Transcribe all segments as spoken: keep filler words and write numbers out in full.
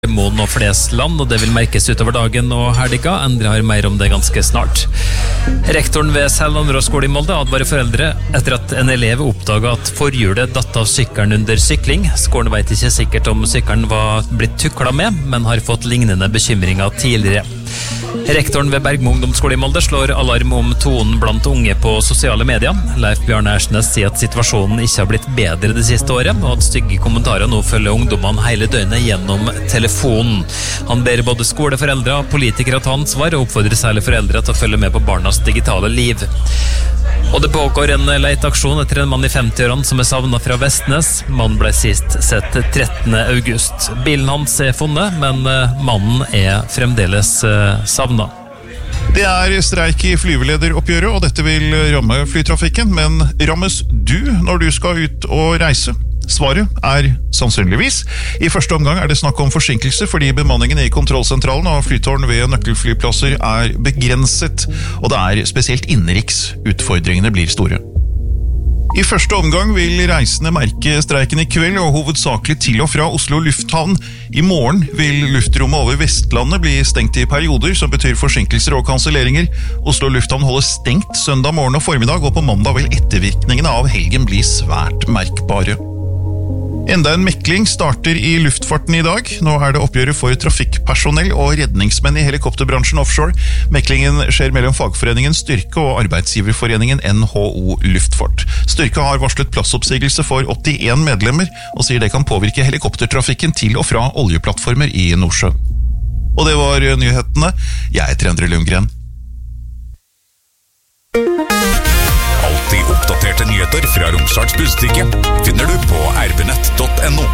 Gardermoen og Flesland, og det vil merkes utover dagen og helga. Endre har mer om det ganske snart. Rektoren ved Sellandrå skole i Molde advarer foreldre etter at en elev oppdaget at forhjulet datt av sykkelen under sykling. Skolen vet ikke sikkert om sykkelen var blitt tukla med, men har fått lignende bekymringer tidligere. Rektoren ved Bergmo ungdomsskole i Molde slår alarm om tonen blant unge på sosiale medier. Leif Bjarne Ersnes sier at situasjonen ikke har blitt bedre det siste året, og at stygge kommentarer nå følger ungdommene hele døgnet gjennom telefonen. Han ber både skoleforeldre og politikere ta ansvar, og oppfordrer særlig foreldre til å følge med på barnas digitale liv. Og det pågår en leiteaksjon etter en mann i femti-årene som er savnet fra Vestnes. Mannen ble sist sett trettende august. Bilen hans er funnet, men mannen er fremdeles savnet. Det er streik i flyvelederoppgjøret, og dette vil ramme flytrafikken, men rammes du når du skal ut og reise? Svaret er sannsynligvis. I første omgang er det snakk om forsinkelser fordi bemanningen i kontrollsentralen og flytårn ved nøkkelflyplasser er begrenset, og det er spesielt innenriks utfordringene blir store. I første omgang vil reisende merke streiken i kveld, og hovedsakelig til og fra Oslo lufthavn. I morgen vil luftrommet over Vestlandet bli stengt i perioder, som betyr forsinkelser og kanselleringer. Oslo lufthavn holder stengt søndag morgen og formiddag, og på mandag vil ettervirkningene av helgen bli svært merkbare. Enda en mekling starter i luftfarten i dag. Nå er det oppgjøret for trafikkpersonell og redningsmenn i helikopterbransjen offshore. Meklingen skjer mellom fagforeningen Styrke og arbeidsgiverforeningen N H O Luftfart. Styrke har varslet plassoppsigelse for åttien medlemmer, og sier det kan påvirke helikoptertrafikken til og fra oljeplattformer i Nordsjøen. Og det var nyhetene. Jeg heter Endre Lundgren. Alltid oppdaterte nyheter fra Romsdals Budstikke finner du på r b nett punktum no.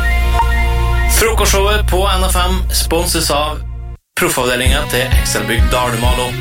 Frokostshowet på N F M sponses av Proffavdelingen til Excelbygg Dalemalo.